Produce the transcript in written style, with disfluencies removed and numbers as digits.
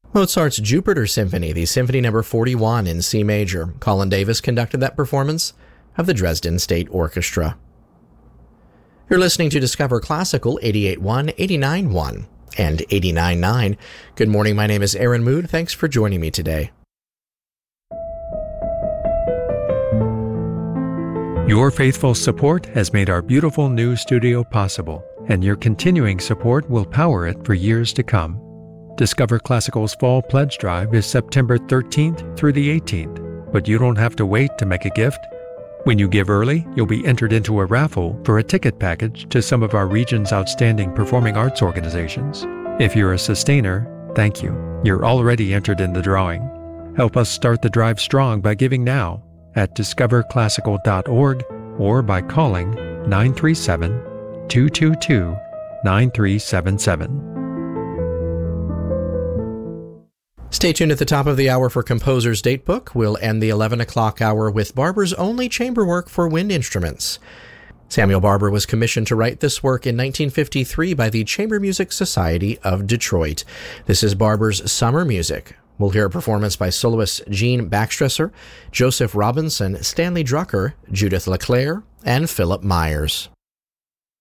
Mozart's Jupiter Symphony, the Symphony No. 41 in C major. Colin Davis conducted that performance of the Dresden State Orchestra. You're listening to Discover Classical 88.1, 89.1, and 89.9. Good morning, my name is Aaron Mood. Thanks for joining me today. Your faithful support has made our beautiful new studio possible, and your continuing support will power it for years to come. Discover Classical's Fall Pledge Drive is September 13th through the 18th, but you don't have to wait to make a gift. When you give early, you'll be entered into a raffle for a ticket package to some of our region's outstanding performing arts organizations. If you're a sustainer, thank you. You're already entered in the drawing. Help us start the drive strong by giving now at discoverclassical.org or by calling 937-222-9377. Stay tuned at the top of the hour for Composer's Datebook. We'll end the 11 o'clock hour with Barber's only chamber work for wind instruments. Samuel Barber was commissioned to write this work in 1953 by the Chamber Music Society of Detroit. This is Barber's Summer Music. We'll hear a performance by soloists Gene Baxtresser, Joseph Robinson, Stanley Drucker, Judith LeClaire, and Philip Myers.